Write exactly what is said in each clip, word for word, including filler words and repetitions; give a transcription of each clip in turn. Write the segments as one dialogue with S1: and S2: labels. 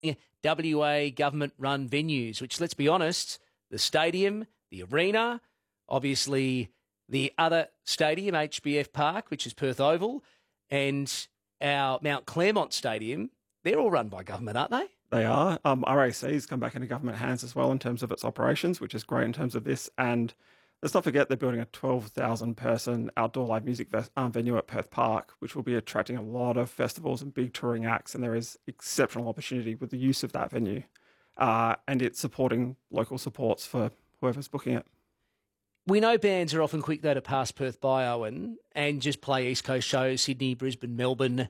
S1: W A government-run venues, which, let's be honest, the stadium, the arena, obviously the other stadium, H B F Park, which is Perth Oval, and our Mount Claremont Stadium, they're all run by government, aren't they?
S2: They are. Um, R A C's come back into government hands as well in terms of its operations, which is great in terms of this. And let's not forget they're building a twelve thousand person outdoor live music ve- um, venue at Perth Park, which will be attracting a lot of festivals and big touring acts. And there is exceptional opportunity with the use of that venue. Uh, and it's supporting local supports for whoever's booking it.
S1: We know bands are often quick, though, to pass Perth by, Owen, and just play East Coast shows, Sydney, Brisbane, Melbourne.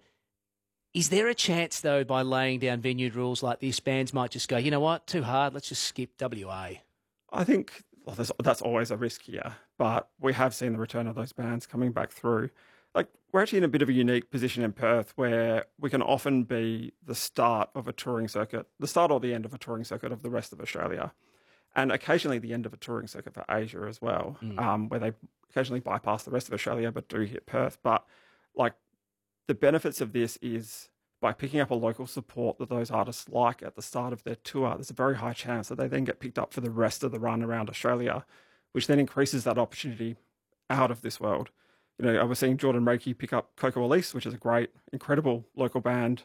S1: Is there a chance, though, by laying down venue rules like this, bands might just go, you know what, too hard, let's just skip W A?
S2: I think well, that's always a risk here, but we have seen the return of those bands coming back through. Like, we're actually in a bit of a unique position in Perth where we can often be the start of a touring circuit, the start or the end of a touring circuit of the rest of Australia. And occasionally the end of a touring circuit for Asia as well, mm. um, where they occasionally bypass the rest of Australia but do hit Perth. But like the benefits of this is by picking up a local support that those artists like at the start of their tour, there's a very high chance that they then get picked up for the rest of the run around Australia, which then increases that opportunity out of this world. You know, I was seeing Jordan Reiki pick up Coco Elise, which is a great, incredible local band,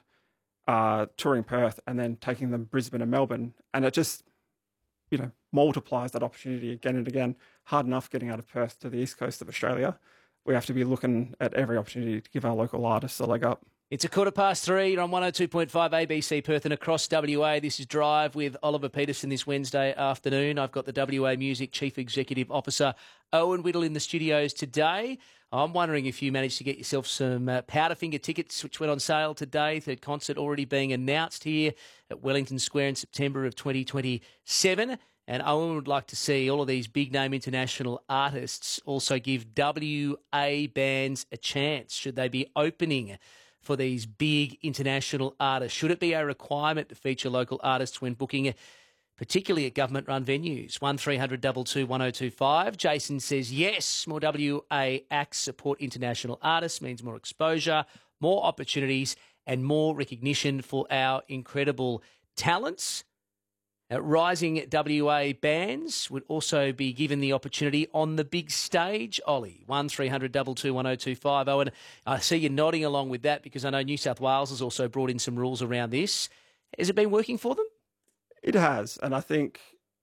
S2: uh, touring Perth and then taking them Brisbane and Melbourne. And it just, you know, multiplies that opportunity again and again. Hard enough getting out of Perth to the east coast of Australia. We have to be looking at every opportunity to give our local artists a leg up.
S1: It's a quarter past three. You're on one oh two point five A B C Perth and across W A. This is Drive with Oliver Peterson this Wednesday afternoon. I've got the W A Music Chief Executive Officer, Owen Whittle, in the studios today. I'm wondering if you managed to get yourself some uh, Powderfinger tickets, which went on sale today. Third concert already being announced here at Wellington Square in September of twenty twenty-seven. And Owen would like to see all of these big-name international artists also give W A bands a chance. Should they be opening for these big international artists? Should it be a requirement to feature local artists when booking, particularly at government-run venues? one three hundred two two one oh two five. Jason says, yes, more W A acts support international artists means more exposure, more opportunities and more recognition for our incredible talents. Uh, rising W A bands would also be given the opportunity on the big stage, Ollie. one three hundred two two one oh two five. Oh, and I see you nodding along with that because I know New South Wales has also brought in some rules around this. Has it been working for them?
S2: It has. And I think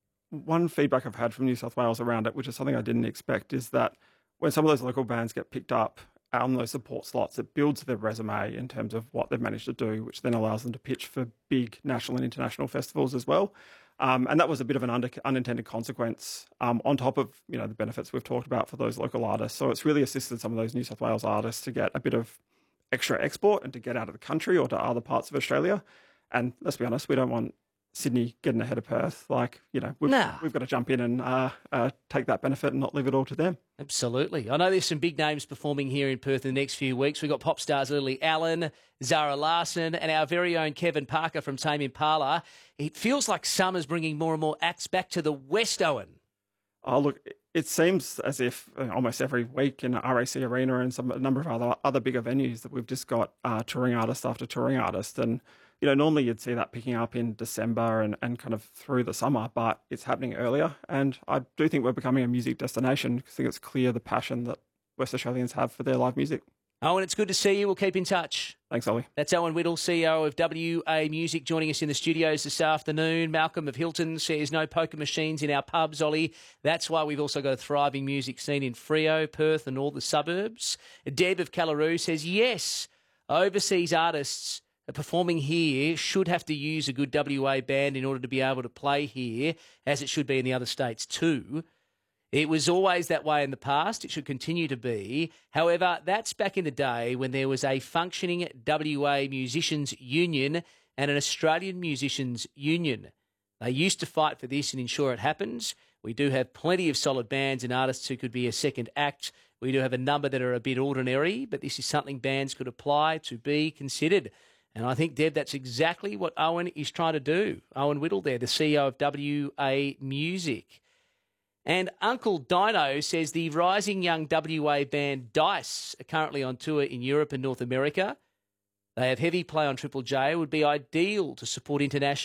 S2: one feedback I've had from New South Wales around it, which is something I didn't expect, is that when some of those local bands get picked up on those support slots, it builds their resume in terms of what they've managed to do, which then allows them to pitch for big national and international festivals as well. Um, and that was a bit of an under, unintended consequence um, on top of, you know, the benefits we've talked about for those local artists. So it's really assisted some of those New South Wales artists to get a bit of extra export and to get out of the country or to other parts of Australia. And let's be honest, we don't want Sydney getting ahead of Perth. Like, you know, we've,
S1: nah.
S2: we've got to jump in and uh, uh, take that benefit and not leave it all to them.
S1: Absolutely. I know there's some big names performing here in Perth in the next few weeks. We've got pop stars Lily Allen, Zara Larsson, and our very own Kevin Parker from Tame Impala. It feels like summer's bringing more and more acts back to the West, Owen.
S2: Oh, look, it seems as if uh, almost every week in R A C Arena and some a number of other other bigger venues that we've just got uh, touring artist after touring artist. And, you know, normally you'd see that picking up in December and, and kind of through the summer, but it's happening earlier. And I do think we're becoming a music destination. I think it's clear the passion that West Australians have for their live music.
S1: Owen, it's good to see you. We'll keep in touch.
S2: Thanks, Ollie.
S1: That's Owen Whittle, C E O of W A Music, joining us in the studios this afternoon. Malcolm of Hilton says no poker machines in our pubs, Ollie. That's why we've also got a thriving music scene in Freo, Perth and all the suburbs. Deb of Callaroo says, yes, overseas artists performing here should have to use a good W A band in order to be able to play here, as it should be in the other states too. It was always that way in the past. It should continue to be. However, that's back in the day when there was a functioning W A Musicians Union and an Australian Musicians Union. They used to fight for this and ensure it happens. We do have plenty of solid bands and artists who could be a second act. We do have a number that are a bit ordinary, but this is something bands could apply to be considered. And I think, Deb, that's exactly what Owen is trying to do. Owen Whittle there, the C E O of W A Music. And Uncle Dino says the rising young W A band Dice are currently on tour in Europe and North America. They have heavy play on Triple J. It would be ideal to support international